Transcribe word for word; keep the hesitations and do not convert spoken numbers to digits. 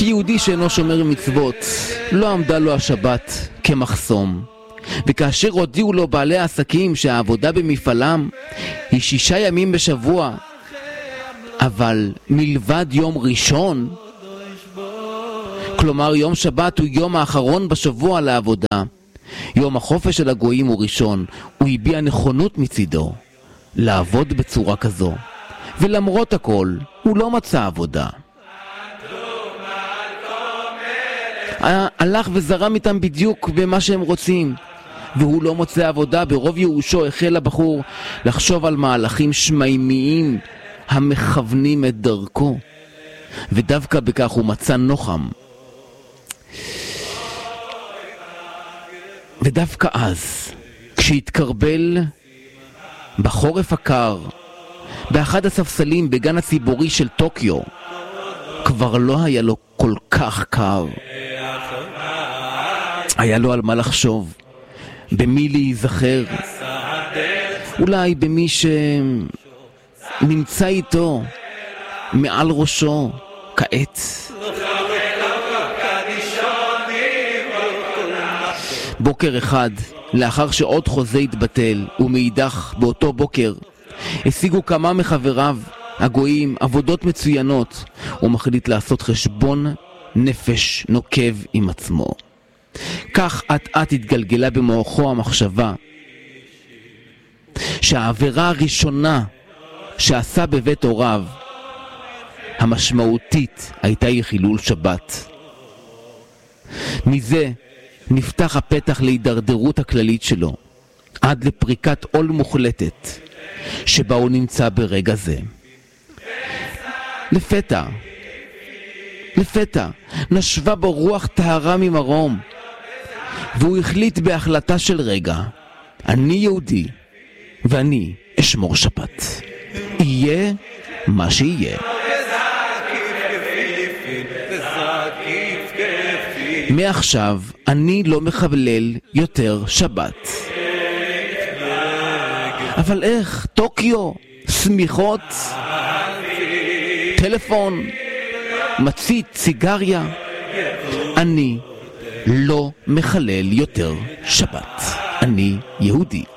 כי יהודי שאינו שומר מצוות, לא עמדה לו השבת כמחסום. וכאשר הודיעו לו בעלי העסקים שהעבודה במפעלם היא שישה ימים בשבוע, אבל מלבד יום ראשון, כלומר יום שבת הוא יום האחרון בשבוע לעבודה, יום החופש של הגויים הוא ראשון, הוא הביע נכונות מצידו לעבוד בצורה כזו, ולמרות הכל הוא לא מצא עבודה. הלך וזרם איתם בדיוק במה שהם רוצים, והוא לא מוצא עבודה. ברוב ייאושו החל הבחור לחשוב על מהלכים שמימיים המכוונים את דרכו, ודווקא בכך הוא מצא נוחם. ודווקא אז, כשהתקרבל בחורף הקר באחד הספסלים בגן הציבורי של טוקיו, כבר לא היה לו כל כך קר. היה לו על מה לחשוב, במי להיזכר, אולי במי שנמצא איתו מעל ראשו כעת. בוקר אחד, לאחר שעוד חוזה התבטל, ומאידך באותו בוקר השיגו כמה מחבריו הגויים עבודות מצוינות, הוא מחליט לעשות חשבון נפש נוקב עם עצמו. כך עט עט התגלגלה במוחו המחשבה שהעבירה הראשונה שעשה בבית הוריו, המשמעותית, הייתה היא חילול שבת. מזה נפתח הפתח להידרדרות הכללית שלו, עד לפריקת עול מוחלטת שבה הוא נמצא ברגע זה. לפתע, לפתע, נשבה בו רוח טהרה ממרום, והוא החליט בהחלטה של רגע, אני יהודי, ואני אשמור שבת. יהיה מה שיהיה. מעכשיו אני לא מחלל יותר שבת. אבל איך? טוקיו, סמיכות, טלפון, מצית, סיגריה. אני לא מחלל יותר שבת. אני יהודי.